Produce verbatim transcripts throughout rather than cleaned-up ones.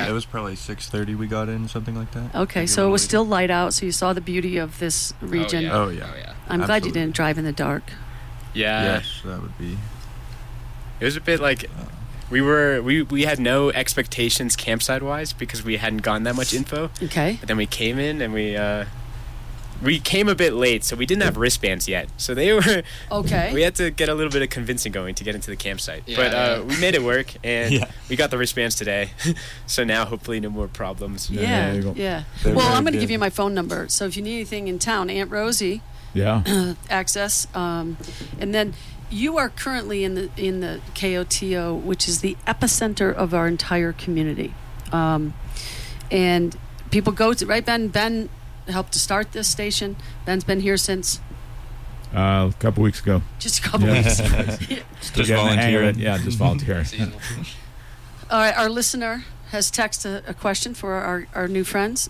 Yeah. It was probably six thirty we got in, something like that. Okay, Maybe so a it was little still light out, so you saw the beauty of this region. Oh, Oh, yeah. Oh, yeah. I'm glad you Absolutely. didn't drive in the dark. Yeah. Yes, that would be. It was a bit like we were we, we had no expectations campsite wise because we hadn't gotten that much info. Okay. But then we came in and we uh, we came a bit late, so we didn't have wristbands yet. So they were Okay. we had to get a little bit of convincing going to get into the campsite. Yeah, but uh, yeah. we made it work, and Yeah. we got the wristbands today. So now hopefully no more problems. Yeah, Yeah, there you go. yeah. They're Well, very I'm going to good. give you my phone number. So if you need anything in town, Aunt Rosie, Yeah. access. Um, and then you are currently in the in the K O T O, which is the epicenter of our entire community. Um, and people go to, right, Ben? Ben helped to start this station. Ben's been here since Uh, a couple weeks ago. just a couple Yeah. weeks. Still Just getting the hang of it. volunteering. Yeah, just volunteering. Seasonal. All right, our listener has texted a, a question for our, our new friends.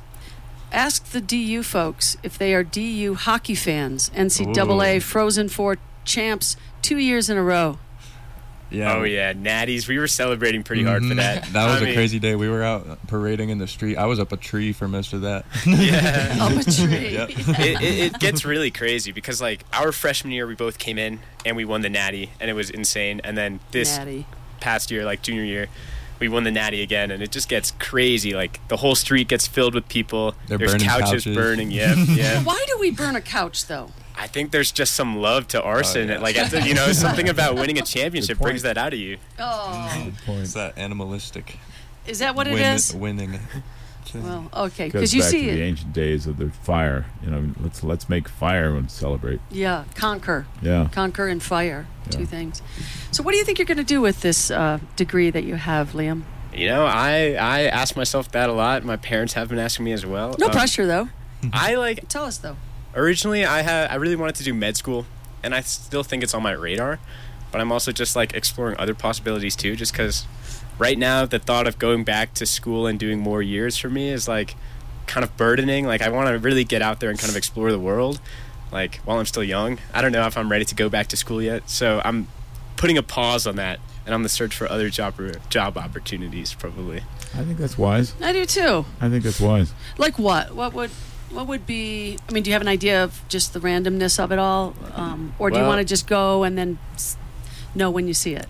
Ask the D U folks if they are D U hockey fans. N C double A Ooh. Frozen Four champs two years in a row. Yeah. Oh yeah, Natties. We were celebrating pretty hard for Mhm. that. That was I a mean, crazy day. We were out parading in the street. I was up a tree for most of that. Yeah. Up a tree. Yep. it, it, it gets really crazy because like our freshman year we both came in and we won the Natty and it was insane, and then this Natty. past year, like junior year, we won the Natty again, and it just gets crazy. Like the whole street gets filled with people. They're There's burning couches, couches. burning. Yeah, yeah. Why do we burn a couch though? I think there's just some love to arson. Oh, yeah. Like at the, you know, something about winning a championship Good point. brings that out of you. Oh, Good point. It's that animalistic. is that what it win- is? Winning. Well, okay, Goes because you back see to the it. ancient days of the fire. You know, let's let's make fire and celebrate. Yeah, conquer, Yeah. conquer, and fire. Two Yeah. things. So, what do you think you're going to do with this uh, degree that you have, Liam? You know, I I ask myself that a lot. My parents have been asking me as well. No Um, pressure, though. I like Tell us, though. originally I had I really wanted to do med school, and I still think it's on my radar, but I'm also just like exploring other possibilities too, just because right now the thought of going back to school and doing more years for me is like kind of burdening. Like I want to really get out there and kind of explore the world, like while I'm still young. I don't know if I'm ready to go back to school yet, so I'm putting a pause on that, and I'm on the search for other job job opportunities probably. I think that's wise. I do too. I think that's wise. Like what? What would what would be? I mean, do you have an idea of just the randomness of it all, um, or do you Well- want to just go and then s- know when you see it?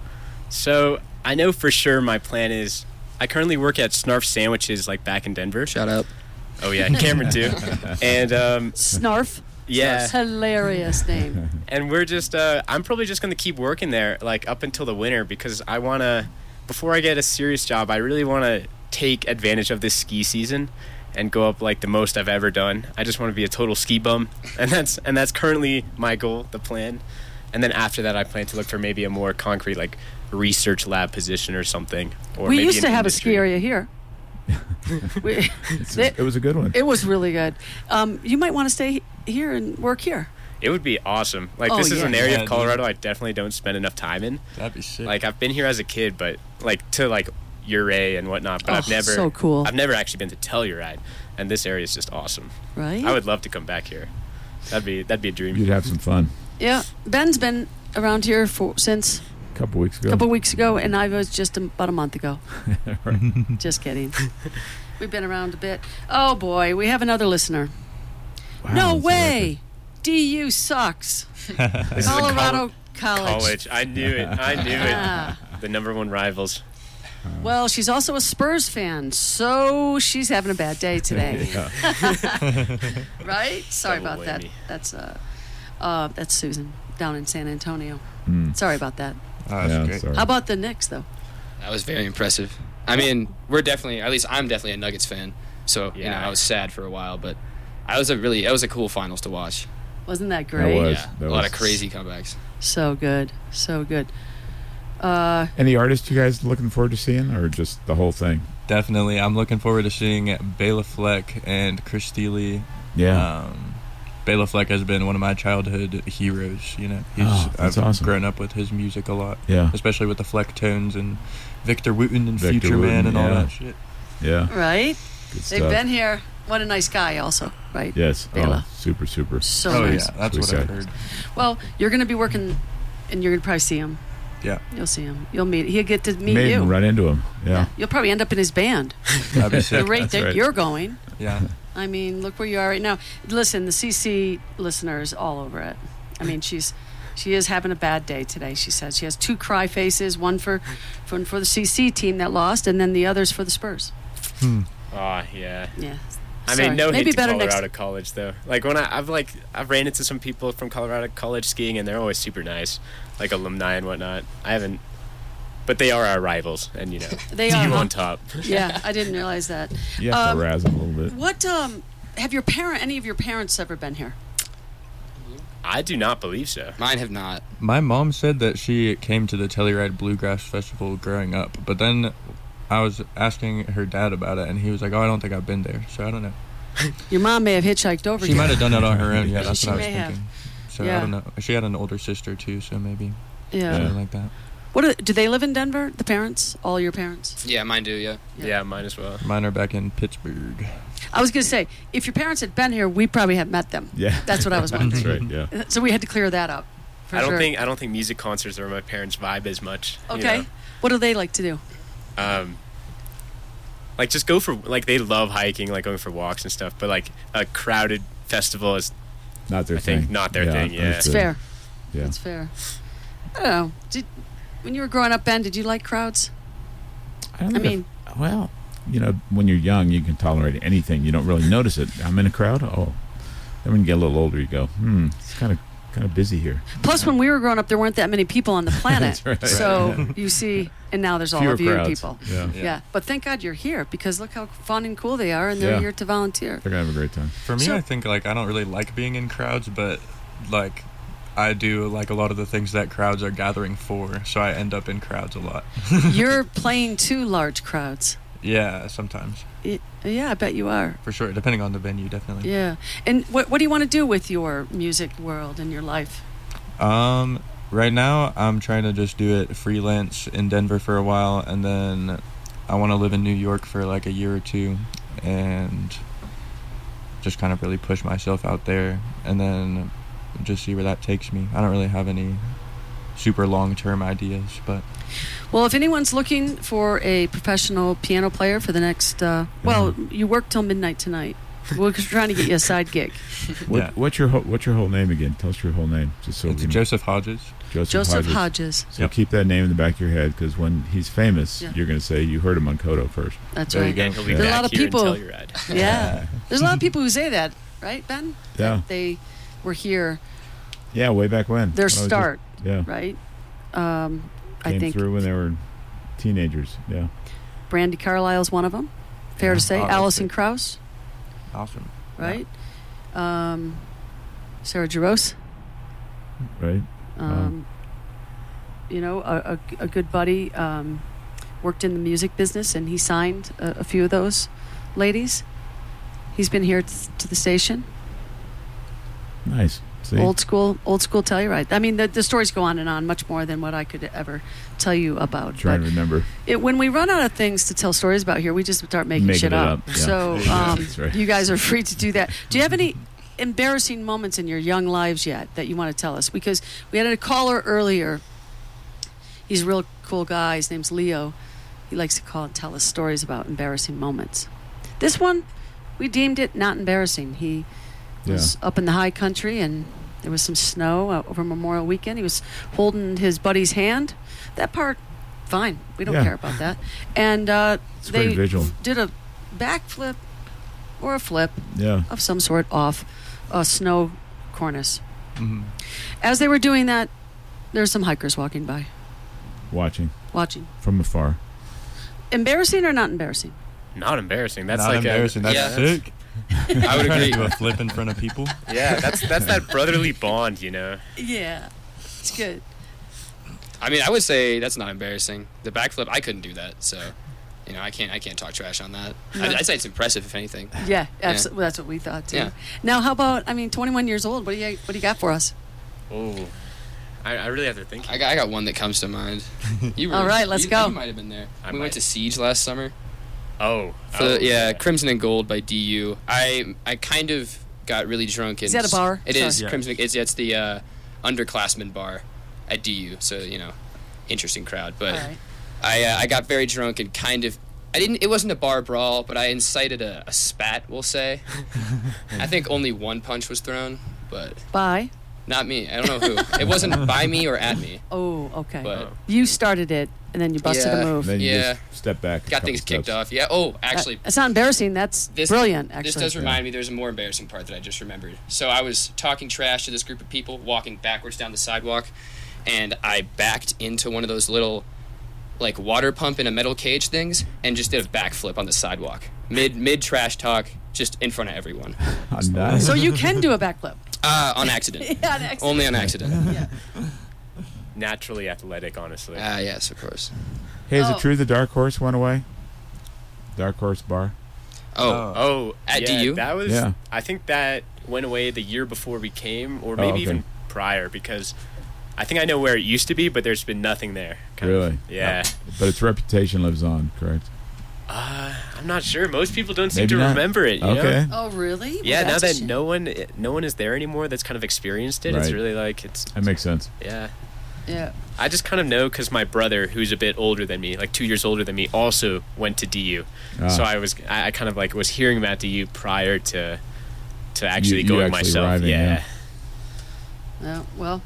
So I know for sure my plan is I currently work at Snarf Sandwiches like back in Denver. Shut up. Oh yeah, and Cameron too. And um, Snarf. yeah, That's a hilarious name. and we're just uh, I'm probably just gonna keep working there like up until the winter because I wanna before I get a serious job I really wanna take advantage of this ski season and go up like the most I've ever done. I just want to be a total ski bum, and that's and that's currently my goal, the plan. And then after that, I plan to look for maybe a more concrete like research lab position or something. Or We maybe used an to have industry. a ski area here. we, It's it, it was a good one. it was really good. Um, you might want to stay here and work here. It would be awesome. Like Oh, this is yeah. an area Yeah, of dude. Colorado I definitely don't spend enough time in. That'd be sick. Like I've been here as a kid, but like to like Ouray and whatnot. But Oh, I've never, so cool. I've never actually been to Telluride, and this area is just awesome. Right? I would love to come back here. That'd be that'd be a dream. You'd have some fun. Yeah. Ben's been around here for since A couple weeks a ago. couple weeks ago, and I was just about a month ago. Right. Just kidding. We've been around a bit. Oh boy, we have another listener. Wow, no that's a way. D U sucks. This is a Colorado col- College. college. I knew it. I knew Ah. it. The number one rivals. Well, she's also a Spurs fan, so she's having a bad day today. Yeah. Right? Sorry Double about that. whammy. That's uh, uh, that's Susan down in San Antonio. Mm. Sorry about that. Oh, that's Yeah, great. sorry. How about the Knicks, though? That was very impressive. I mean, we're definitely, at least I'm definitely a Nuggets fan. So, you know, Yeah. I was sad for a while, but I was a really, it was a cool finals to watch. Wasn't that great? was. yeah, that a lot was- of crazy comebacks. So good, so good. Uh, Any artists you guys looking forward to seeing, or just the whole thing? Definitely. I'm looking forward to seeing Bela Fleck and Chris Steele. Yeah. Um, Bela Fleck has been one of my childhood heroes. You know, he's Oh, that's I've awesome. grown up with his music a lot, yeah. especially with the Fleck tones and Victor Wooten and Victor Future Wooten, Man and all yeah. that shit. Yeah. right? Good They've stuff. been here. What a nice guy, also, right? Yes. Bela. Oh, super, super. So oh nice. yeah, that's Sweet what I've guy. heard. Well, you're going to be working, and you're going to probably see him Yeah. You'll see him. You'll meet. He'll get to meet May you. even run into him. Yeah. You'll probably end up in his band. That'd be The sick. rate That's that right. you're going. Yeah. I mean, look where you are right now. Listen, the C C listener is all over it. I mean, she's she is having a bad day today. She says she has two cry faces, one for for, for the C C team that lost, and then the others for the Spurs. Hmm. Oh, yeah. Yeah. I Sorry. mean, no Maybe hate to better next- Colorado College though. Like when I, I've like I've ran into some people from Colorado College skiing, and they're always super nice, like alumni and whatnot. I haven't, but they are our rivals, and you know, They you are, huh? on top. Yeah, I didn't realize that. You have Um, to razz him a little bit. What um have your parent any of your parents ever been here? I do not believe so. Mine have not. My mom said that she came to the Telluride Bluegrass Festival growing up, but then I was asking her dad about it, and he was like, "Oh, I don't think I've been there, so I don't know." Your mom may have hitchhiked over She here. might have done it on her own. Yeah, that's She what I was may have. thinking. So Yeah. I don't know. She had an older sister too, so maybe Yeah. something like that. What are, do they live in Denver? The parents, all your parents? Yeah, mine do. Yeah. Yeah. Yeah, mine as well. Mine are back in Pittsburgh. I was going to say, if your parents had been here, we probably have met them. Yeah. That's what I was wondering. That's right. Yeah. So we had to clear that up. For I don't sure. think I don't think music concerts are my parents' vibe as much. you Okay. know? What do they like to do? Um, like just go for like they love hiking, like going for walks and stuff. But like a crowded festival is Not their I thing. think not their thing, yeah. It's understood. fair. Yeah. It's fair. I don't know. Did, when you were growing up, Ben, did you like crowds? I, don't I think mean- I've- well, you know, when you're young, you can tolerate anything. You don't really notice it. I'm in a crowd. Oh, then when you get a little older, you go, hmm, it's kind of kind of busy here. Plus, when we were growing up, there weren't that many people on the planet. That's right. So you see, and now there's all Fewer of you crowds. people. Yeah. Yeah. But thank God you're here because look how fun and cool they are, and they're Yeah. here to volunteer. They're gonna have a great time. For me, So- I think like I don't really like being in crowds, but like I do like a lot of the things that crowds are gathering for, so I end up in crowds a lot. You're playing to large crowds. Yeah, sometimes Y- Yeah, I bet you are. for sure, depending on the venue, definitely. Yeah. And what what do you want to do with your music world and your life? Um, right now I'm trying to just do it freelance in Denver for a while, and then I want to live in New York for like a year or two, and just kind of really push myself out there, and then just see where that takes me. I don't really have any super long-term ideas, but Well, if anyone's looking for a professional piano player for the next, uh, well, you work till midnight tonight. We're trying to get you a side gig. What, Yeah. What's your whole, what's your whole name again? Tell us your whole name, just so it's we know. Joseph Hodges. Joseph, Joseph Hodges. Hodges. So Yep. keep that name in the back of your head, because when he's famous, Yeah. you're going to say you heard him on Kodo first. That's There you right. go. And he'll be There are a back lot of here people- in Telluride. Yeah. There's a lot of people who say that, right, Ben? Yeah. That they were here, Yeah, way back when. their When I was just- start, yeah. right? Um, I Came think through when they were teenagers. Yeah. Brandy Carlisle's one of them. Fair Yeah. to say. Oh, that's Allison good. Krauss, Awesome. right? Um, Sarah Jarosz. Right. Um, you know, a, a, a good buddy um, worked in the music business, and he signed a, a few of those ladies. He's been here t- to the station. Nice. See? Old school, old school Telluride. I mean, the, the stories go on and on, much more than what I could ever tell you about. Trying But to remember. it, when we run out of things to tell stories about here, we just start making, Making shit it up. up, yeah. So There you go. um, That's right. you guys are free to do that. Do you have any embarrassing moments in your young lives yet that you want to tell us? Because we had a caller earlier. He's a real cool guy. His name's Leo. He likes to call and tell us stories about embarrassing moments. This one, we deemed it not embarrassing. He was up in the high country, and there was some snow uh, over Memorial Weekend. He was holding his buddy's hand. That part, fine. We don't Yeah. care about that. And uh, It's a they great visual. did a backflip or a flip Yeah. of some sort off a snow cornice. Hmm. As they were doing that, there's some hikers walking by, Watching watching. from afar. Embarrassing or not embarrassing? Not embarrassing. That's Not like embarrassing. A, That's Yeah. sick. I would agree. Do a flip in front of people. yeah, that's that's that brotherly bond, you know. Yeah, it's good. I mean, I would say that's not embarrassing. The backflip, I couldn't do that, so you know, I can't I can't talk trash on that. No. I'd, I'd say it's impressive, if anything. Yeah, absolutely. That's what we thought too. Yeah. Now, how about? I mean, twenty-one years old. What do you What do you got for us? Oh, I, I really have to think. I got, I got one that comes to mind. You were, All right, let's you, go. You might have been there. I we might. went to Siege last summer. Oh, For oh the, yeah, Crimson and Gold by D U. I I kind of got really drunk. And Is that a bar? It is Sorry. Yeah. Crimson. It's it's the uh, underclassmen bar at D U. So you know, interesting crowd. But All right. I uh, I got very drunk and kind of I didn't. It wasn't a bar brawl, but I incited a, a spat. We'll say. I think only one punch was thrown, but Bye. not me. I don't know who. It wasn't by me or at me. Oh, okay. But You started it, and then you busted Yeah. a move. Then you Yeah. just step back. a got couple things kicked steps. off. Yeah. Oh, actually, That- that's not embarrassing. That's this brilliant. Actually, This does remind me. There's a more embarrassing part that I just remembered. So I was talking trash to this group of people, walking backwards down the sidewalk, and I backed into one of those little, like water pump in a metal cage things, and just did a backflip on the sidewalk, mid mid trash talk, just in front of everyone, Oh, nice. So you can do a backflip. uh, on accident. Yeah, an accident. Only on accident. Yeah. Naturally athletic, honestly. Ah, yes, of course. Hey, is Oh. it true the Dark Horse went away? Dark Horse Bar. Oh, Oh, At yeah, D U? That was. Yeah. I think that went away the year before we came, or Oh, maybe okay. even prior, because I think I know where it used to be, but there's been nothing there. kind of. Really? Yeah. But its reputation lives on, correct? Uh, I'm not sure. Most people don't seem Maybe to not. remember it. You Okay. Know? Oh, really? Well, Yeah. Now that's a that shame. no one, no one is there anymore, that's kind of experienced it. It's Right. really like it's. That makes sense. Yeah. Yeah. I just kind of know because my brother, who's a bit older than me, like two years older than me, also went to D U. Ah. So I was, I, I kind of like was hearing about D U prior to, to actually you going actually myself. arriving, yeah. yeah. Yeah, well,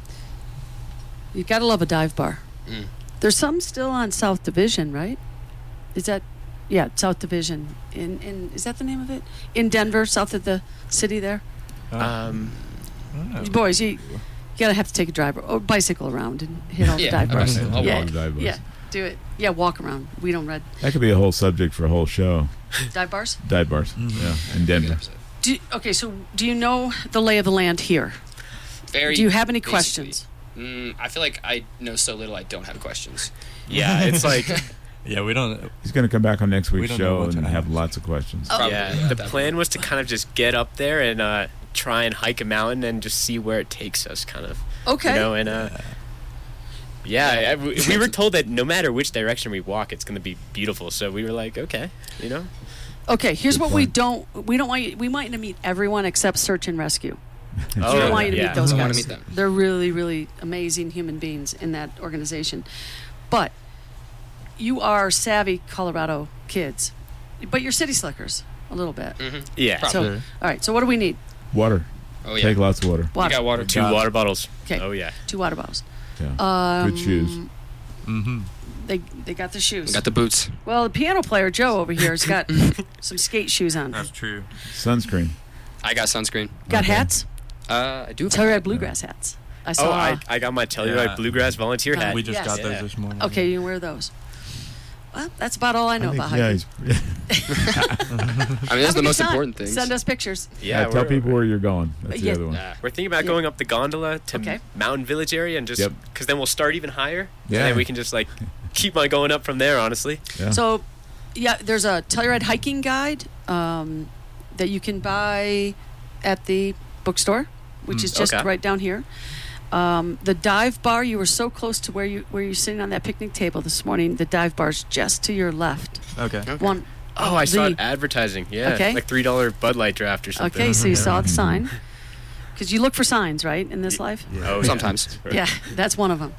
you gotta love a dive bar. Mm. There's some still on South Division, right? Is that, yeah, South Division. In in is that the name of it? In Denver, south of the city there. Um, I don't know. You boys, you, you gotta have to take a drive or bicycle around and hit all the Yeah, dive a bars. bicycle. I'll yeah, walk dive bars. yeah, do it. Yeah, walk around. We don't read That could be a whole subject for a whole show. dive bars. Dive bars. Mhm. Yeah, in Denver. Do, okay, so do you know the lay of the land here? Very. Do you have any basically. questions? Mm, I feel like I know so little. I don't have questions. yeah, it's like, Yeah, we don't. He's going to come back on next We week's don't know show what to and have ask. lots of questions. Oh. Probably yeah, at the that plan point. was to kind of just get up there and uh, try and hike a mountain and just see where it takes us, kind of. Okay. You know, and uh, yeah, I, we, we were told that no matter which direction we walk, it's going to be beautiful. So we were like, okay, you know. Okay, here's Good what we point. don't we don't want you, we want you to meet everyone except search and rescue. Oh, we don't want you to yeah. meet those I guys. wanna meet them. They're really, really amazing human beings in that organization. But you are savvy Colorado kids, but you're city slickers a little bit. Mm-hmm. Yeah, Probably. So, Sure. all right. So what do we need? Water. Oh yeah. Take lots of water. We Water. got water. two Got it. water bottles. Okay. Oh yeah. Two water bottles. Yeah. Um, Good shoes. Mm-hmm. They they got the shoes. We got the boots. well, the piano player Joe over here has got some skate shoes on. That's true. Sunscreen. I got sunscreen. Got Okay. hats. Uh, I do. Telluride bluegrass hats. I saw. Oh, I, I got my Telluride Yeah. Bluegrass volunteer Uh, hat. We just Yes. got those Yeah. this morning. okay, you can wear those. Well, that's about all I know I think- about yeah, hiking. he's, I mean, Have those are a the good most time. important things. Send us pictures. Yeah, yeah, tell we're- people where you're going. That's the Yeah. other one. Yeah. We're thinking about Yeah. going up the gondola to Okay. Mountain Village area and just Yep. because then we'll start even higher. Yeah. And then we can just like keep on going up from there. Honestly. Yeah. So, yeah, there's a Telluride hiking guide um, that you can buy at the bookstore, which Mm, is just okay. right down here. Um, the dive bar, you were so close to where you where you're sitting on that picnic table this morning. The dive bar's just to your left. Okay. Okay. One. Oh, I saw the- it advertising. Yeah, Okay. like three dollar Bud Light draft or something. Okay, so you Yeah. saw the sign. Because you look for signs, right, in this life? Oh, yeah. Sometimes. Yeah, that's one of them.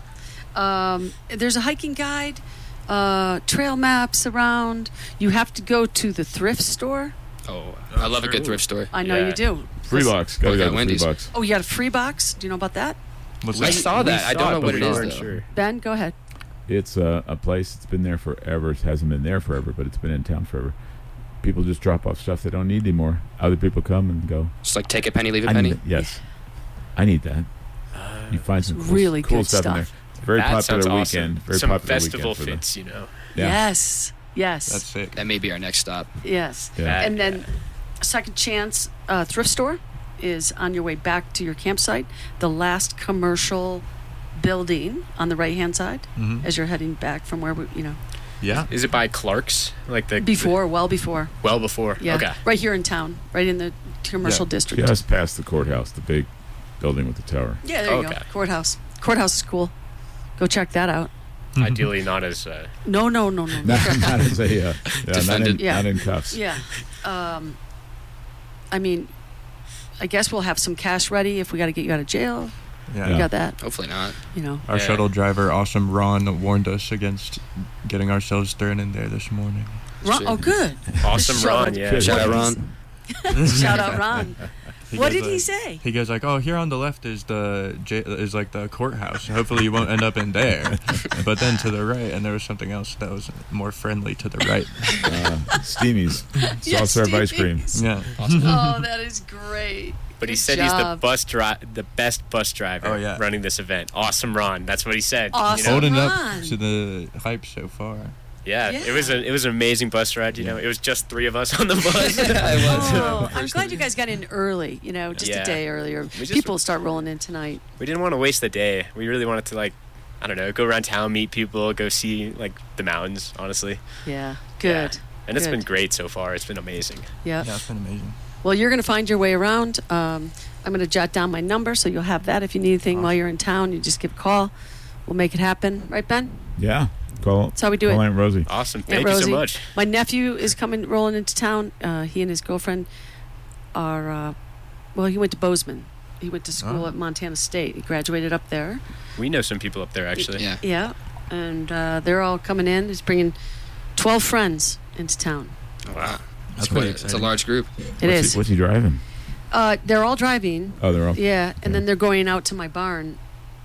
Um, there's a hiking guide, uh, trail maps around. You have to go to the thrift store. Oh, I love a good true. thrift store. I know Yeah. you do. Free box. Gotta Okay, go to the free Wendy's. box. Oh, you got a free box? Do you know about that? What's I that? saw We that. I saw don't know but what we it is weren't though. sure. Ben, go ahead. It's a, a place that's been there forever. It hasn't been there forever, but it's been in town forever. People just drop off stuff they don't need anymore. Other people come and go. Just like take a penny, leave a I penny. need, yes, I need that. You find some cool, really cool good stuff, in there. stuff. Very That popular sounds weekend. awesome. Very Some popular festival weekend for them. fits, you know. Yeah. Yes. Yes. That's sick. That may be our next stop. yes. Yeah. And then Second Chance uh, Thrift Store is on your way back to your campsite. The last commercial building on the right hand side Mm-hmm. as you're heading back from where we, you know, Yeah. Is it by Clark's? Like the before, well before. the- well before. Yeah. Okay. Right here in town, right in the commercial Yeah, district. Just past the courthouse, the big building with the tower. Yeah, there you Okay. go. Courthouse. Courthouse is cool. Go check that out. Ideally, not as. Uh, No, no, no, no. Not, not as a, uh, yeah, not, in, Defendant. Yeah. not in cuffs. Yeah. Um, I mean, I guess we'll have some cash ready if we got to get you out of jail. Yeah. You Yeah. got that? Hopefully not. You know. Our Yeah. shuttle driver, awesome Ron, warned us against getting ourselves thrown in there this morning. Ron, Shit. oh, good. Awesome Shuttle. Ron, yeah. Shout out Ron. Shout out, Ron. He What goes did he like- say? He goes like, "Oh, here on the left is the j- is like the courthouse. Hopefully, you won't end up in there." But then to the right, and there was something else that was more friendly to the right. Uh, Steamies. Yeah, Soft serve ice cream. Steamies. Yeah. Oh, that is great. But he Good said he's the job. bus dri- the best bus driver Oh, yeah. running this event. Awesome Ron. That's what he said. Awesome. You know? Holding Ron. up to the hype so far. Yeah, Yeah. it was a it was an amazing bus ride. You know, it was just three of us on the bus. Oh, I'm glad you guys got in early, you know, just Yeah. a day earlier. We just- People start rolling in tonight. We didn't want to waste the day. We really wanted to like, I don't know, go around town, meet people, go see like the mountains. Honestly, Yeah, good. Yeah. And it's Good. been great so far. It's been amazing. Yeah. Yeah, it's been amazing. Well, you're going to find your way around. Um, I'm going to jot down my number so you'll have that. If you need anything while you're in town, you just give a call. We'll make it happen. Right, Ben? Yeah. Call, That's how we do call it. Aunt Rosie. Awesome. Aunt Thank you so Rosie. much. My nephew is coming, rolling into town. Uh, he and his girlfriend are, uh, well, he went to Bozeman. He went to school Oh. at Montana State. He graduated up there. We know some people up there actually. Yeah. Yeah. And uh, they're all coming in. He's bringing twelve friends into town. Wow. That's It's, pretty quite- it's a exciting. large group. It what's is. He, what's he driving? Uh, they're all driving. Oh, they're all. Yeah. And Okay. then they're going out to my barn.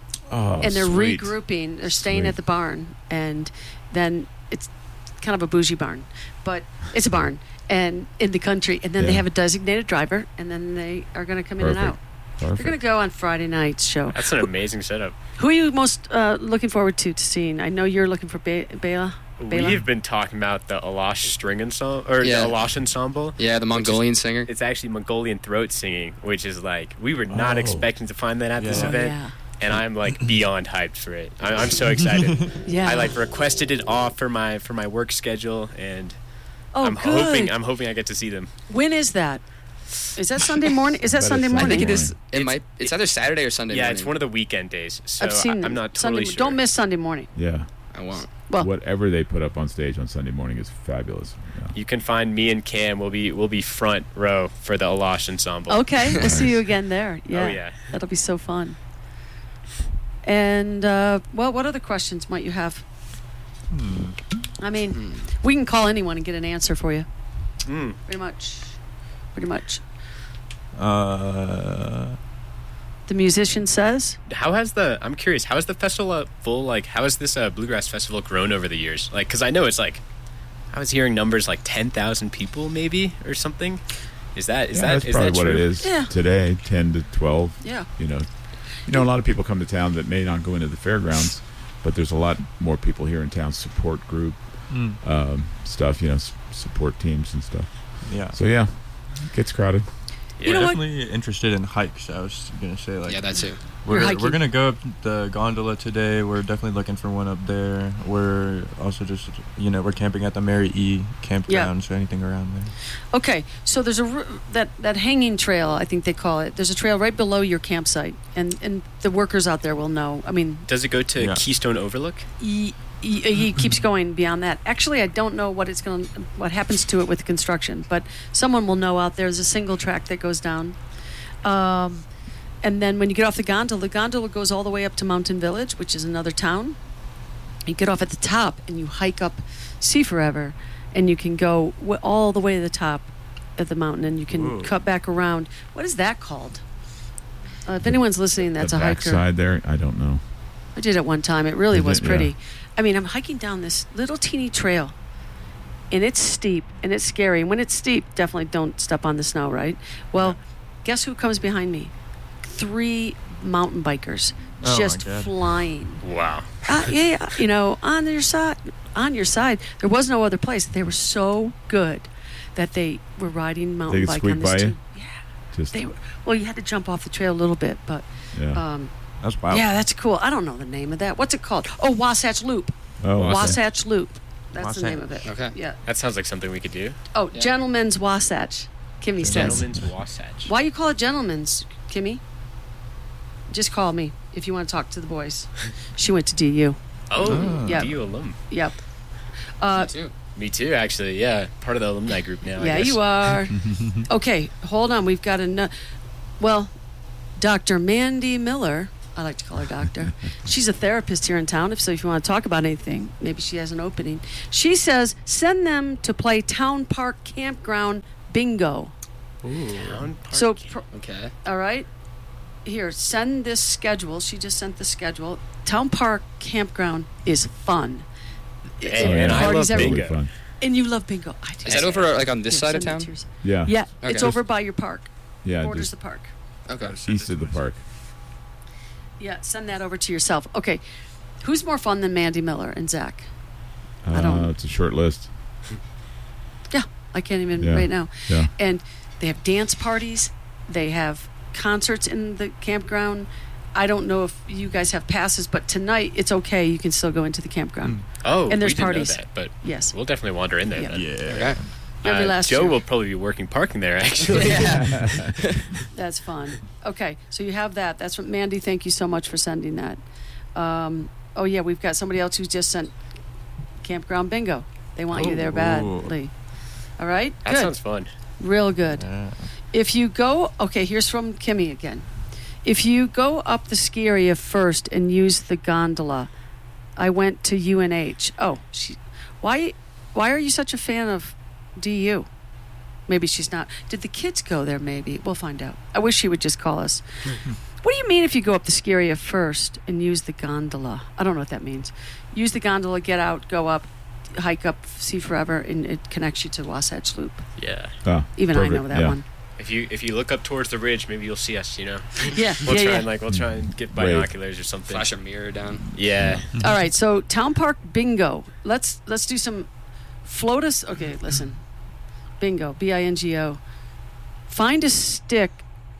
Oh, and they're sweet. regrouping. They're staying Sweet. at the barn, and then it's kind of a bougie barn, but it's a barn and in the country. And then they Yeah. have a designated driver, and then they are going to come in and out. They're Perfect. going to go on Friday night's show. That's an amazing setup. Who are you most uh, looking forward to to seeing? I know you're looking for Be- Bela. Bela? We've been talking about the Alash string ensemble or Yeah. the Alash ensemble. Yeah, the Mongolian singer. It's actually Mongolian throat singing, which is like we were not Oh. expecting to find that at this Yeah. Oh, event, yeah. and I'm like beyond hyped for it. I- I'm so excited. Yeah. I like requested it off for my for my work schedule, and Oh, I'm good. hoping I'm hoping I get to see them. When is that? Is that Sunday morning? Is that That is Sunday Sunday I morning? think it is. morning. It It's- might. It's either Saturday or Sunday. Yeah, morning. it's one of the weekend days, so I've seen I, am not Sunday. totally sure. Don't miss Sunday morning. Yeah. I won't. Well, Whatever they put up on stage on Sunday morning is fabulous. Yeah. You can find me and Cam. We'll be we'll be front row for the Alash ensemble. okay, we'll see you again there. Yeah, Oh yeah. that'll be so fun. And uh, well, what other questions might you have? Hmm. I mean, Hmm. we can call anyone and get an answer for you. Mm. Pretty much. Pretty much. Uh, The musician says. How has the? I'm curious. How has the festival uh, full like? How has this uh, bluegrass festival grown over the years? Like, because I know it's like, I was hearing numbers like ten thousand people maybe or something. Is that is Yeah, that that's is probably that what true? it is Yeah. today, ten to twelve. Yeah. You know, you know, a lot of people come to town that may not go into the fairgrounds, but there's a lot more people here in town. Support group mm, um, stuff, you know, s- support teams and stuff. yeah. So yeah, it gets crowded. Yeah. You know We're what? definitely interested in hikes. I was gonna say like Yeah, that too. we're You're hiking. we're gonna go up the gondola today. We're definitely looking for one up there. We're also just you know we're camping at the Mary E campground, so anything around there. Okay, so there's a r- that that hanging trail, I think they call it. There's a trail right below your campsite, and and the workers out there will know. I mean, Does it go to Yeah. Keystone Overlook? he, he, he keeps going beyond that. Actually, I don't know what it's going what happens to it with construction, but someone will know out there. There's a single track that goes down. Um, and then when you get off the gondola, the gondola goes all the way up to Mountain Village, which is another town. You get off at the top and you hike up Sea Forever, and you can go w- all the way to the top of the mountain, and you can Ooh. cut back around. What is that called? Uh, if anyone's listening, that's the a hiker. backside there, I don't know. I did it one time. It really Is was it? Yeah. pretty. I mean, I'm hiking down this little teeny trail, and it's steep and it's scary. And when it's steep, definitely don't step on the snow, right? Well, guess who comes behind me? Three mountain bikers Oh, my just God. flying. Wow. Uh, yeah, yeah, you know, on your side, on your side. There was no other place. They were so good that they were riding mountain They bike could squeak on this by you? too. Yeah, Just they were. Well, you had to jump off the trail a little bit, but yeah. um, That's wild. yeah, that's cool. I don't know the name of that. What's it called? Oh, Wasatch Loop. oh, okay. Wasatch Loop. That's the Wasatch. name of it. Okay. Yeah. That sounds like something we could do. Oh, Yeah. Gentleman's Wasatch. Kimmy says. Gentleman's Wasatch. Why you call it Gentleman's, Kimmy? Just call me if you want to talk to the boys. She went to D U. Oh, Ah. Yeah. D U alum. Yep. Uh, Me too. Me too, actually. Yeah, part of the alumni group now. I yeah, guess. you are. Okay, hold on. We've got a. Well, Doctor Mandy Miller I like to call her doctor. She's a therapist here in town. If so, if you want to talk about anything, maybe she has an opening. She says send them to play Town Park Campground Bingo. Ooh. Town Park So, Camp- pr- Okay. all right. Here, send this schedule. She just sent the schedule. Town Park Campground is fun. Hey, Oh, man, yeah. I love Parties everywhere. bingo. Fun. And you love bingo. I do. Is that over like on this Here, side of send it town? to yours. Yeah. Yeah, Okay. it's over by your park. Yeah. Borders Just the park. Okay. east of the park. Yeah, send that over to yourself. Okay, who's more fun than Mandy Miller and Zach? Uh, I don't- It's a short list. Yeah, I can't even Yeah. right now. Yeah. And they have dance parties. They have concerts in the campground. I don't know if you guys have passes, but tonight it's okay. You can still go into the campground. Oh, And there's we didn't parties. know that, but Yes. we'll definitely wander in there Yeah. then. Yeah. Okay. Every Uh, last Joe year. will probably be working parking there, actually. That's fun. Okay, so you have that. That's what Mandy. Thank you so much for sending that. Um, oh yeah, we've got somebody else who just sent campground bingo. They want you there Ooh. badly. All right, That good, sounds fun. real good. Yeah. If you go, okay, here's from Kimmy again. If you go up the ski area first and use the gondola, I went to U N H. Oh, she, why, why are you such a fan of D U? Maybe she's not. Did the kids go there? Maybe we'll find out. I wish she would just call us. What do you mean if you go up the ski area first and use the gondola? I don't know what that means. Use the gondola, get out, go up, hike up, see forever, and it connects you to Wasatch Loop. Yeah. Oh, Even I perfect. know that Yeah. one. If you if you look up towards the ridge, maybe you'll see us. You know. Yeah, We'll yeah, try yeah. and like we'll try and get Wave. binoculars or something. Flash a mirror down. Yeah. All right, so Town Park Bingo. Let's let's do some float us. Okay, listen. Bingo, B I N G O. Find a stick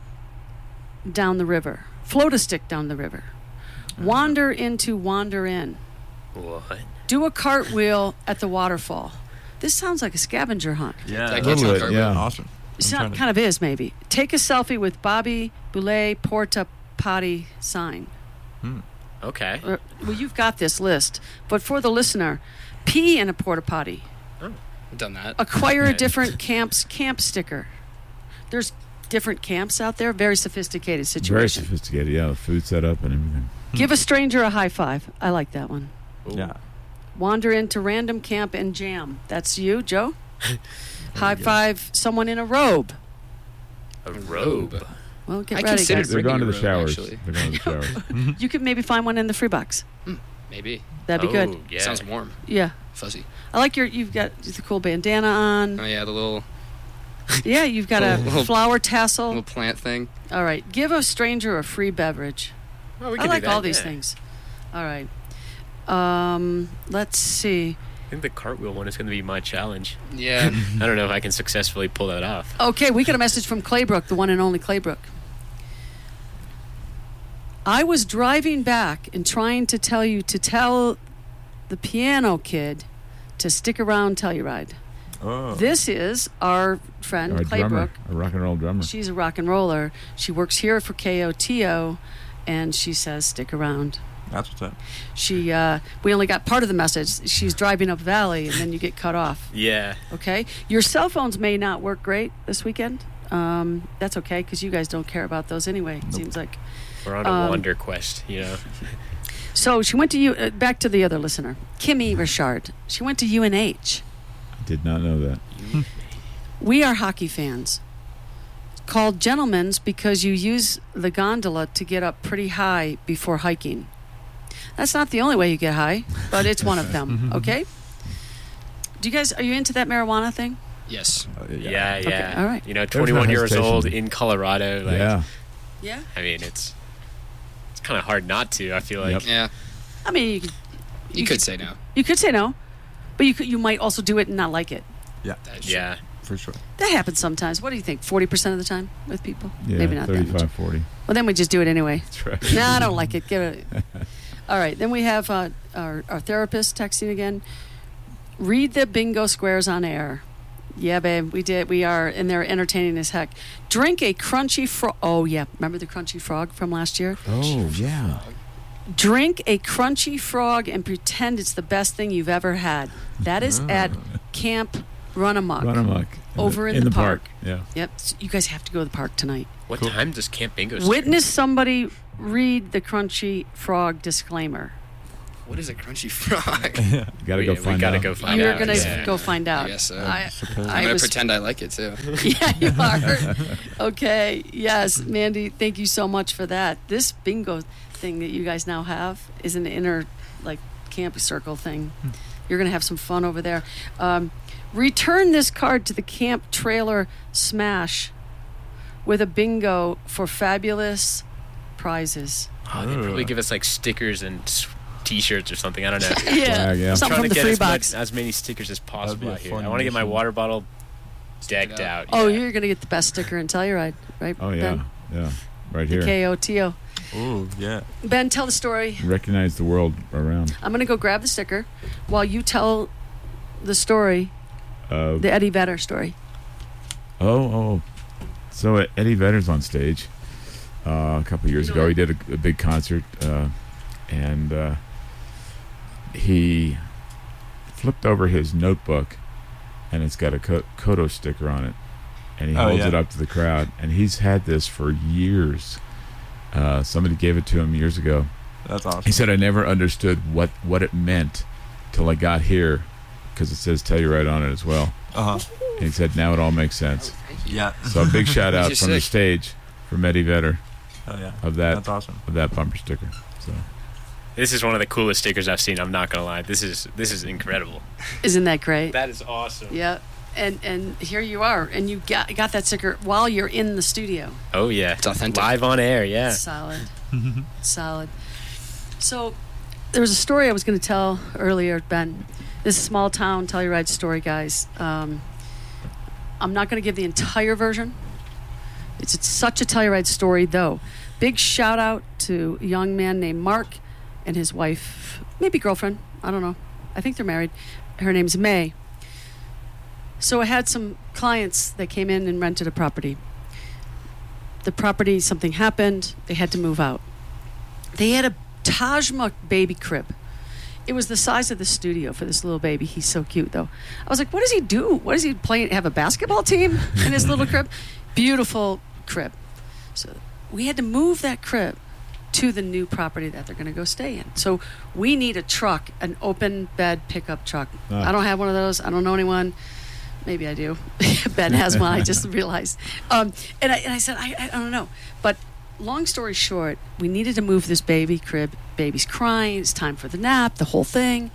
down the river. Float a stick down the river. Wander into Wander In. What? Do a cartwheel at the waterfall. This sounds like a scavenger hunt. Yeah. Like A little Sounds bit, garbage. yeah. Awesome. It I'm sound, trying to- kind of is, maybe. Take a selfie with Bobby Boulay Porta Potty sign. Okay. Or- Well, you've got this list, but for the listener, pee in a porta potty. I've done that. Acquire a Okay. different camp's camp sticker. There's different camps out there. Very sophisticated Very situation. sophisticated. Yeah, the food setup and everything. Give a stranger a high five. I like that one. Ooh. Yeah. Wander into random camp and jam. That's you, Joe. High five someone in a robe. A robe. Well, get I ready, considered guys. They're going to the Bringing a robe, showers. actually. They're going to the showers. You could maybe find one in the free box. Maybe. That'd be Oh, good. Yeah. Sounds warm. Yeah. Fuzzy. I like your. You've got the cool bandana on. Oh yeah, the little Yeah, you've got a Little- flower little tassel. plant thing. All right. Give a stranger a free beverage. Oh, we I can do like that, all these yeah. things. All right. Um, let's see. I think the cartwheel one is going to be my challenge. Yeah. I don't know if I can successfully pull that off. Okay, we got a message from Claybrook, the one and only Claybrook. I was driving back and trying to tell you to tell the piano kid to stick around Telluride. Oh. This is our friend Our Claybrook. drummer, a rock and roll drummer. She's a rock and roller. She works here for K O T O, and she says stick around. That's what's up. She, uh, we only got part of the message. She's driving up Valley, and then you get cut off. Yeah. Okay, your cell phones may not work great this weekend. Um, that's okay because you guys don't care about those anyway. It seems like. We're on a Um, wander quest, you know. So she went to you. Uh, back to the other listener, Kimmy Richard. She went to U N H. I did not know that. We are hockey fans. Called gentlemen's because you use the gondola to get up pretty high before hiking. That's not the only way you get high, but it's one of them. Okay. Do you guys are you into that marijuana thing? Yes. Uh, Yeah, yeah. Okay, all right. You know, There's no twenty-one years hesitation. old in Colorado. Like, yeah. Yeah. I mean, it's it's kind of hard not to. I feel like. Yep. Yeah. I mean, you could, You, You could could- say no. you could say no, but you could you might also do it and not like it. That's Yeah. For sure. That happens sometimes. What do you think? Forty percent of the time with people? Yeah, Maybe not that much. thirty-five, forty. Well, then we just do it anyway. That's right. No, I don't like it. Give it. All right. Then we have uh, our our therapist texting again. Read the bingo squares on air. Yeah, babe, we did. We are, and they're entertaining as heck. Drink a crunchy frog. Oh yeah, remember the crunchy frog from last year? Oh, yeah. Drink a crunchy frog and pretend it's the best thing you've ever had. That is at Camp Run Amok. Run amok. In Over the, in the park. park. Yeah. Yep. So you guys have to go to the park tonight. What Cool. time does Camp Bingo start? Witness somebody read the Crunchy Frog disclaimer? What is a crunchy frog? You gotta we, go we find gotta out. go find You're out. gonna yeah. go find out. I guess so. I, Suppose. I I'm gonna was- pretend I like it too. Yeah, you are. Okay. Yes, Mandy. Thank you so much for that. This bingo thing that you guys now have is an inner, like, camp circle thing. You're gonna have some fun over there. Um, return this card to the camp trailer smash with a bingo for fabulous prizes. Oh, they'd probably give us like stickers and s- T-shirts or something. I don't know. Yeah, Flag, yeah. something I'm from trying the to get free as, box. much, as many stickers as possible a out here. fun I want to get my mission. water bottle Stick decked it out. Oh, yeah. you're gonna get the best sticker in Telluride, right? Oh, yeah. Ben? Yeah. Right The here. K O T O. Ooh, yeah. Ben, tell the story. Recognize the world around. I'm gonna go grab the sticker while you tell the story, Uh, the Eddie Vedder story. Oh, oh. So uh, Eddie Vedder's on stage uh, a couple years ago. He did a, a big concert, uh, and uh, he flipped over his notebook, and it's got a Ko- Kodo sticker on it, and he Oh, holds yeah. it up to the crowd. And he's had this for years. Uh, somebody gave it to him years ago. That's awesome. He said, "I never understood what, what it meant till I got here, because it says Telluride on it as well." Uh huh. And he said, "Now it all makes sense." Thank you. Yeah. So a big shout out You're from the sick. stage from Eddie Vedder Oh yeah. of that That's awesome. of that bumper sticker. So This is one of the coolest stickers I've seen. I'm not gonna lie. This is this is incredible. Isn't that great? That is awesome. Yeah. And and here you are, and you got got that sticker while you're in the studio. Oh yeah. It's authentic. Live on air. Yeah. Solid. Solid. So there was a story I was going to tell earlier, Ben. This is a small town Telluride story, guys. Um, I'm not going to give the entire version. It's, it's such a Telluride story, though. Big shout out to a young man named Mark and his wife, maybe girlfriend. I don't know. I think they're married. Her name's May. So I had some clients that came in and rented a property. The property, something happened. They had to move out. They had a Tajma baby crib. It was the size of the studio for this little baby. He's so cute, though. I was like, what does he do? What does he play? Have a basketball team in his little crib? Beautiful crib. So we had to move that crib to the new property that they're going to go stay in. So we need a truck, an open bed pickup truck. Ah. I don't have one of those. I don't know anyone. Maybe I do. Ben has one. I just realized. Um, and, I, and I said, I, I don't know. But long story short, we needed to move this baby crib. Baby's crying. It's time for the nap, the whole thing.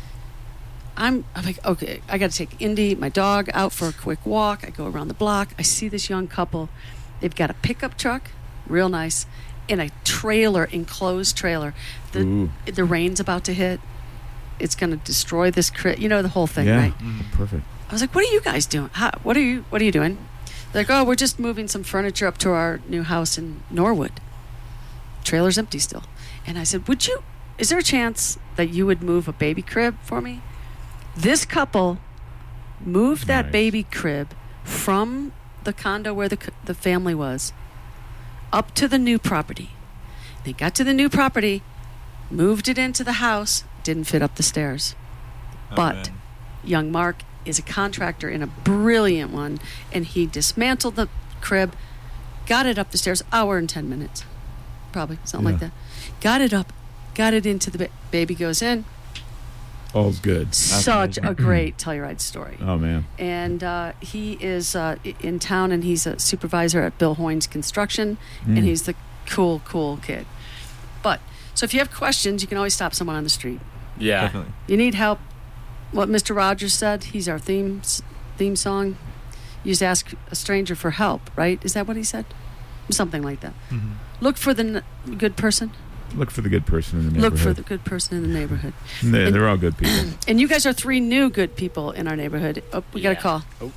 I'm, I'm like, okay, I got to take Indy, my dog, out for a quick walk. I go around the block. I see this young couple. They've got a pickup truck, real nice, and a trailer, enclosed trailer. The, Ooh. the rain's about to hit. It's going to destroy this crib. You know, the whole thing, yeah, right? perfect. I was like, "What are you guys doing? How, what are you? What are you doing?" They're like, "Oh, we're just moving some furniture up to our new house in Norwood. Trailer's empty still." And I said, "Would you? Is there a chance that you would move a baby crib for me?" This couple moved that Nice. baby crib from the condo where the c- the family was up to the new property. They got to the new property, moved it into the house. Didn't fit up the stairs. Oh, But man. young Mark is a contractor and a brilliant one, and he dismantled the crib, got it up the stairs, hour and ten minutes, probably something like Yeah. that. Got it up, got it into the ba- baby goes in. All's good. Such amazing. a great Telluride story. Oh man. And uh, he is uh, i- in town, and he's a supervisor at Bill Hoynes Construction, Mm. and he's the cool, cool kid. But so if you have questions, you can always stop someone on the street. Yeah. Definitely. You need help. What Mister Rogers said, he's our theme theme song. You just ask a stranger for help, right? Is that what he said? Something like that. Mm-hmm. Look for the n- good person. Look for the good person in the neighborhood. Look for the good person in the neighborhood. And They're, they're all good people. And you guys are three new good people in our neighborhood. Oh, we got a Yeah. call. Oh.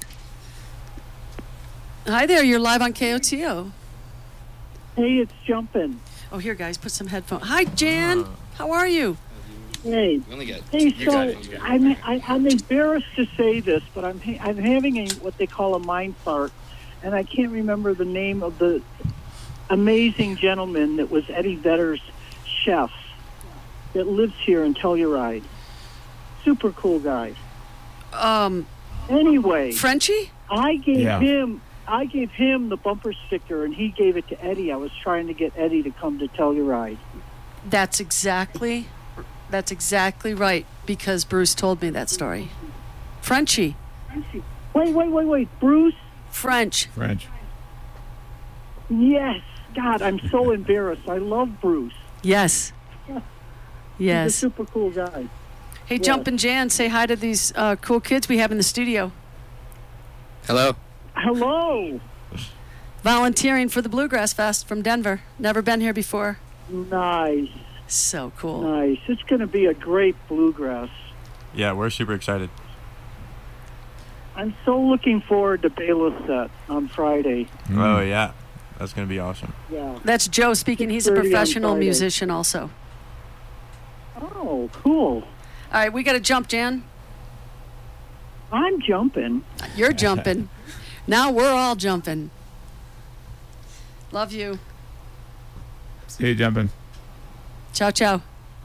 Hi there, you're live on K O T O. Hey, it's Jumpin'. Oh, here, guys, put some headphones. Hi, Jan. How are you? Hey, We only got hey. You So got it, you got it. I'm I, I'm embarrassed to say this, but I'm ha- I'm having a what they call a mind fart, and I can't remember the name of the amazing gentleman that was Eddie Vedder's chef that lives here in Telluride. Super cool guy. Um, Anyway, Frenchie? I gave Yeah. him I gave him the bumper sticker, and he gave it to Eddie. I was trying to get Eddie to come to Telluride. That's exactly, that's exactly right, because Bruce told me that story. Frenchie. Frenchie. Wait, wait, wait, wait. Bruce? French. French. Yes. God, I'm so embarrassed. I love Bruce. Yes. He's Yes. a super cool guy. Hey, Yes. Jumpin' Jan, say hi to these uh, cool kids we have in the studio. Hello. Hello. Volunteering for the Bluegrass Fest from Denver. Never been here before. Nice. So cool. Nice. It's going to be a great bluegrass. Yeah, we're super excited. I'm so looking forward to Bela's set on Friday. Mm. Oh, yeah. That's going to be awesome. Yeah. That's Joe speaking. He's a six thirty on professional Friday. musician also. Oh, cool. All right, we got to jump, Jan. I'm jumping. You're jumping. Now we're all jumping. Love you. See you jumping. Ciao, ciao.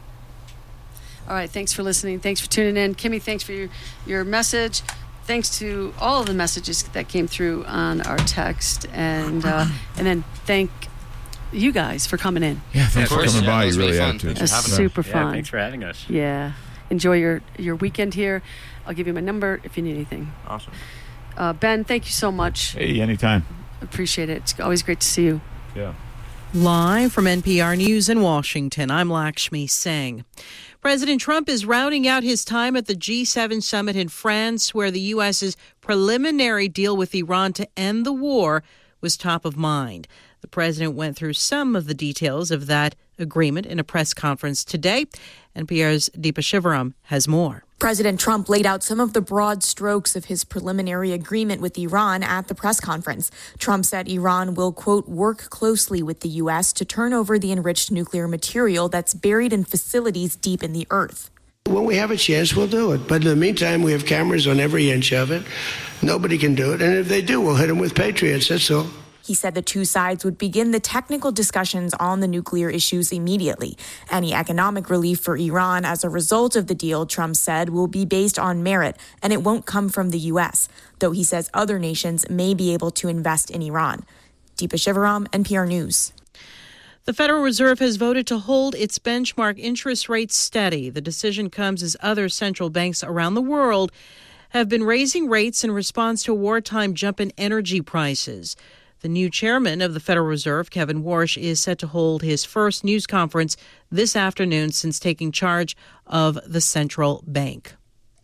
All right, thanks for listening. Thanks for tuning in. Kimmy, thanks for your, your message. Thanks to all of the messages that came through on our text. And uh, and then thank you guys for coming in. Yeah, thanks Yeah, for of course. coming Yeah, by. that was You really really have fun. to. Thanks It was having us. super Yeah, fun. thanks for having us. Yeah. Enjoy your, your weekend here. I'll give you my number if you need anything. Awesome. Uh, Ben, thank you so much. Hey, anytime. Appreciate it. It's always great to see you. Yeah. Live from N P R News in Washington, I'm Lakshmi Singh. President Trump is rounding out his time at the G seven summit in France, where the U S's preliminary deal with Iran to end the war was top of mind. The president went through some of the details of that agreement in a press conference today. N P R's Deepa Shivaram has more. President Trump laid out some of the broad strokes of his preliminary agreement with Iran at the press conference. Trump said Iran will, quote, work closely with the U S to turn over the enriched nuclear material that's buried in facilities deep in the earth. When we have a chance, we'll do it. But in the meantime, we have cameras on every inch of it. Nobody can do it. And if they do, we'll hit them with Patriots. That's all. He said the two sides would begin the technical discussions on the nuclear issues immediately. Any economic relief for Iran as a result of the deal, Trump said, will be based on merit, and it won't come from the U S, though he says other nations may be able to invest in Iran. Deepa Shivaram, N P R News. The Federal Reserve has voted to hold its benchmark interest rates steady. The decision comes as other central banks around the world have been raising rates in response to a wartime jump in energy prices. The new chairman of the Federal Reserve, Kevin Warsh, is set to hold his first news conference this afternoon since taking charge of the central bank.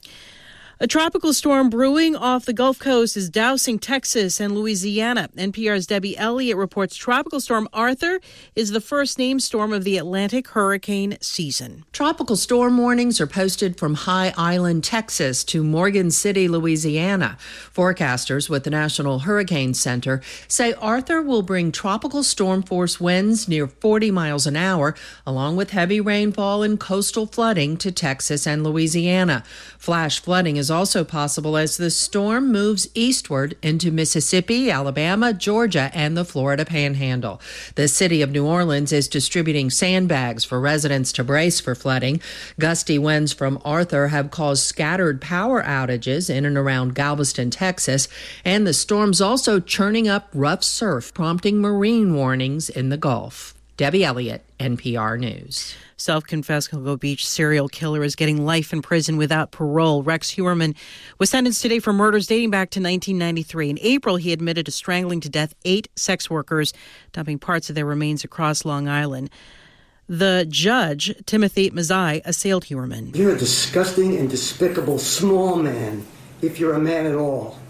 A tropical storm brewing off the Gulf Coast is dousing Texas and Louisiana. N P R's Debbie Elliott reports Tropical Storm Arthur is the first named storm of the Atlantic hurricane season. Tropical storm warnings are posted from High Island, Texas to Morgan City, Louisiana. Forecasters with the National Hurricane Center say Arthur will bring tropical storm force winds near forty miles an hour, along with heavy rainfall and coastal flooding to Texas and Louisiana. Flash flooding is also possible as the storm moves eastward into Mississippi, Alabama, Georgia, and the Florida Panhandle. The city of New Orleans is distributing sandbags for residents to brace for flooding. Gusty winds from Arthur have caused scattered power outages in and around Galveston, Texas, and the storm's also churning up rough surf, prompting marine warnings in the Gulf. Debbie Elliott, N P R News. Self-confessed Cocoa Beach serial killer is getting life in prison without parole. Rex Heuermann was sentenced today for murders dating back to nineteen ninety-three. In April, he admitted to strangling to death eight sex workers, dumping parts of their remains across Long Island. The judge, Timothy Mazzei, assailed Heuermann. You're a disgusting and despicable small man, if you're a man at all.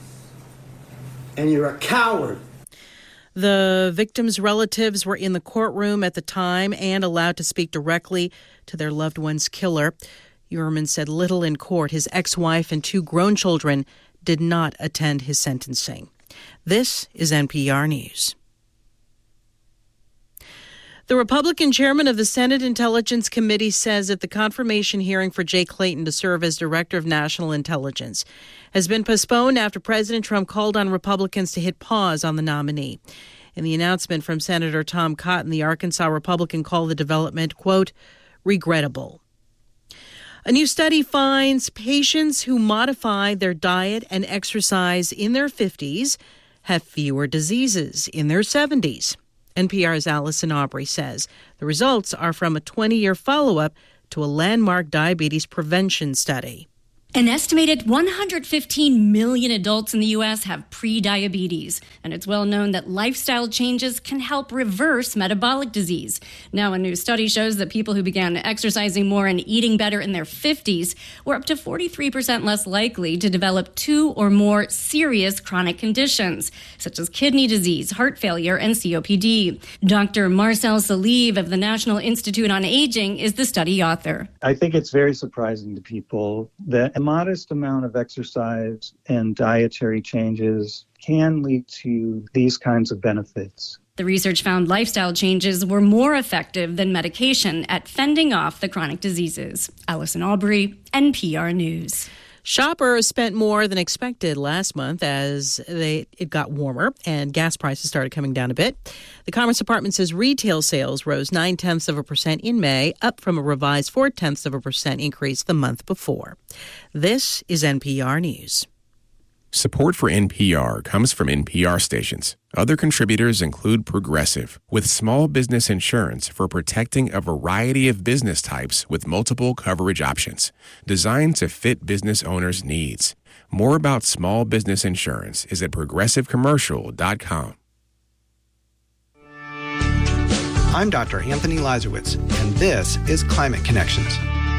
And you're a coward. The victims' relatives were in the courtroom at the time and allowed to speak directly to their loved one's killer. Heuermann said little in court. His ex-wife and two grown children did not attend his sentencing. This is N P R News. The Republican chairman of the Senate Intelligence Committee says that the confirmation hearing for Jay Clayton to serve as Director of National Intelligence has been postponed after President Trump called on Republicans to hit pause on the nominee. In the announcement from Senator Tom Cotton, the Arkansas Republican called the development, quote, regrettable. A new study finds patients who modify their diet and exercise in their fifties have fewer diseases in their seventies. N P R's Allison Aubrey says the results are from a twenty-year follow-up to a landmark diabetes prevention study. An estimated one hundred fifteen million adults in the U S have prediabetes, and it's well known that lifestyle changes can help reverse metabolic disease. Now, a new study shows that people who began exercising more and eating better in their fifties were up to forty-three percent less likely to develop two or more serious chronic conditions, such as kidney disease, heart failure, and C O P D. Doctor Marcel Salive of the National Institute on Aging is the study author. I think it's very surprising to people that a modest amount of exercise and dietary changes can lead to these kinds of benefits. The research found lifestyle changes were more effective than medication at fending off the chronic diseases. Allison Aubrey, N P R News. Shoppers spent more than expected last month as they it got warmer and gas prices started coming down a bit. The Commerce Department says retail sales rose nine-tenths of a percent in May, up from a revised four-tenths of a percent increase the month before. This is N P R News. Support for N P R comes from N P R stations. Other contributors include Progressive, with small business insurance for protecting a variety of business types with multiple coverage options, designed to fit business owners' needs. More about small business insurance is at progressive commercial dot com. I'm Doctor Anthony Lazarowitz, and this is Climate Connections.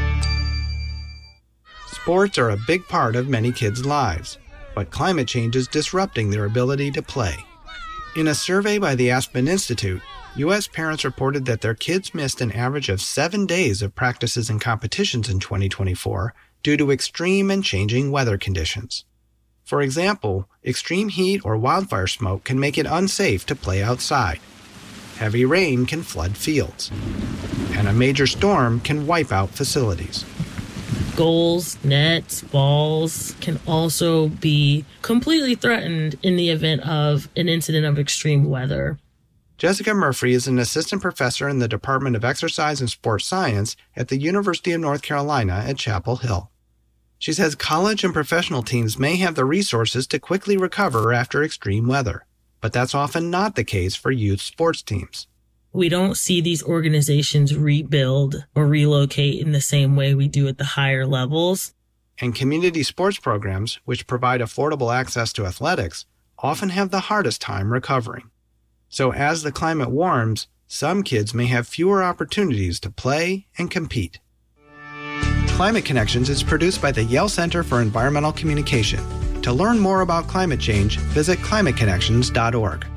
Sports are a big part of many kids' lives, but climate change is disrupting their ability to play. In a survey by the Aspen Institute, U S parents reported that their kids missed an average of seven days of practices and competitions in twenty twenty-four due to extreme and changing weather conditions. For example, extreme heat or wildfire smoke can make it unsafe to play outside. Heavy rain can flood fields, and a major storm can wipe out facilities. Goals, nets, balls can also be completely threatened in the event of an incident of extreme weather. Jessica Murphy is an assistant professor in the Department of Exercise and Sports Science at the University of North Carolina at Chapel Hill. She says college and professional teams may have the resources to quickly recover after extreme weather, but that's often not the case for youth sports teams. We don't see these organizations rebuild or relocate in the same way we do at the higher levels. And community sports programs, which provide affordable access to athletics, often have the hardest time recovering. So as the climate warms, some kids may have fewer opportunities to play and compete. Climate Connections is produced by the Yale Center for Environmental Communication. To learn more about climate change, visit climate connections dot org.